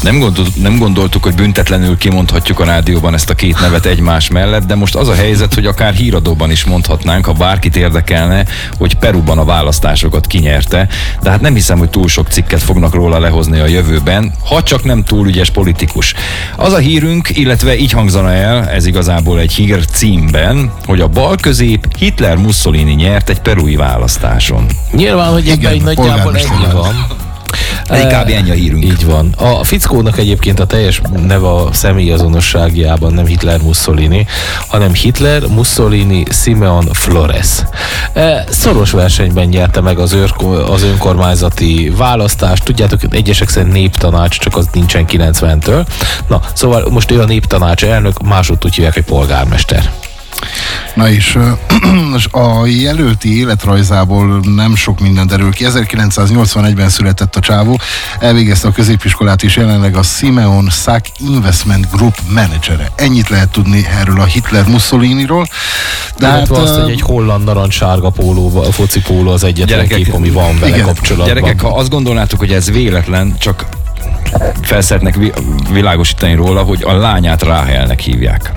Nem gondoltuk, hogy büntetlenül kimondhatjuk a rádióban ezt a két nevet egymás mellett, de most az a helyzet, hogy akár híradóban is mondhatnánk, ha bárkit érdekelne, hogy Peruban a választásokat kinyerte, de hát nem hiszem, hogy túl sok cikket fognak róla lehozni a jövőben, ha csak nem túl ügyes politikus. Az a hírünk, illetve így hangzana el, ez igazából egy hír címben, hogy a balközép Hitler-Mussolini nyert egy perui választáson. Nyilván, hogy ebben egy nagyjából ennyi van. Kb. Ennyi a hírünk. Így van. A fickónak egyébként a teljes neve a személyazonosságiában nem Hitler-Mussolini, hanem Hitler-Mussolini Simeon Flores. Szoros versenyben nyerte meg az önkormányzati választást. Tudjátok, egyesek szerint néptanács, csak az nincsen 90-től. Na, szóval most ő a néptanács elnök, másod úgy hívják, hogy polgármester. Na és a jelölti életrajzából nem sok minden derül ki. 1981-ben született a csávó, elvégezte a középiskolát, és jelenleg a Simeon Sack Investment Group menedzsere. Ennyit lehet tudni erről a Hitler-Mussoliniról. De hát azt, hogy egy holland narancssárga focipóló az egyetlen kép, ami van vele kapcsolatban. Gyerekek, ha azt gondolnátok, hogy ez véletlen, csak fel szeretnek világosítani róla, hogy a lányát Ráhelnek hívják.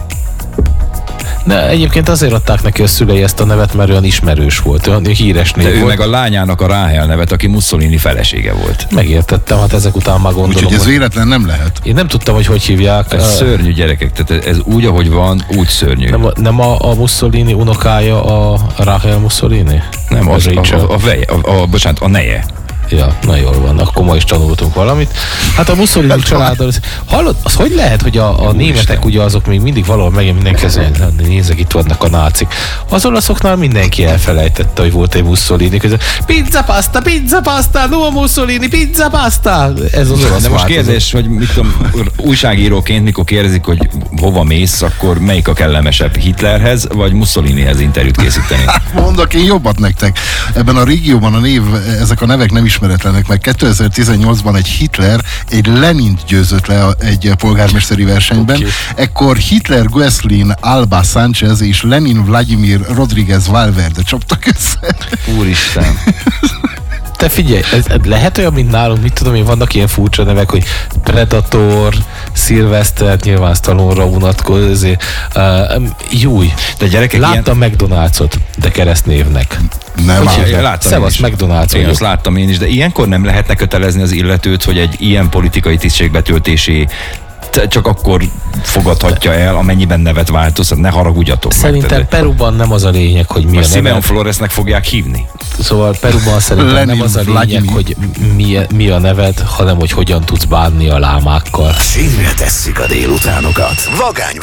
De egyébként azért adták neki a szülei ezt a nevet, mert olyan ismerős volt, olyan híres név volt. De ő volt. meg a lányának a Ráhel nevet, aki Mussolini felesége volt. Megértettem, hát ezek után már gondolom. Úgyhogy ez véletlen nem lehet. Én nem tudtam, hogy hívják. Ez szörnyű, gyerekek, tehát ez úgy, ahogy van, úgy szörnyű. Nem a Mussolini unokája a Ráhel Mussolini? Nem, bocsánat, a neje. Ja, na jól van, akkor ma is tanultunk valamit. Hát a Mussolini családdal, hallod, az hogy lehet, hogy a németek ugye azok még mindig valahol megint mindenki az, hogy nézzek, itt vannak a nácik. Az olaszoknál mindenki elfelejtette, hogy volt egy Mussolini. Pizza pasta, no Mussolini, pizza pasta. Ez az olasz. De most kérdés, hogy mit tudom, újságíróként mikor kérdezik, hogy hova mész, akkor melyik a kellemesebb, Hitlerhez vagy Mussolinihez interjút készíteni? Mondok én jobbat nektek. Ebben a régióban ezek a nevek nem ismeretlenek, meg 2018-ban egy Hitler egy Lenint győzött le egy polgármesteri versenyben. Okay. Ekkor Hitler Gueslin Alba Sánchez és Lenin Vladimir Rodriguez Valverde csaptak össze. Úristen! Te figyelj, ez lehet olyan, mint nálunk, mit tudom én, vannak ilyen furcsa nevek, hogy Predator, Sylvester, nyilván Stallone-ra vonatkozik. Júj, de gyerekek, láttam ilyen... McDonald's-ot, de keresztnévnek. Nem Szevasz, McDonald's. Én azt láttam én is, de ilyenkor nem lehetne kötelezni az illetőt, hogy egy ilyen politikai tisztségbetöltési csak akkor fogadhatja el, amennyiben nevet változtat, ne haragudjatok. Szerintem Peruban nem az a lényeg, hogy mi a neve. Simeon Floresnek fogják hívni. Szóval Peruban szerintem nem az a lényeg, hogy mi a neved, hanem hogy hogyan tudsz bánni a lámákkal. Sínre tesszük a délutánokat. Vagány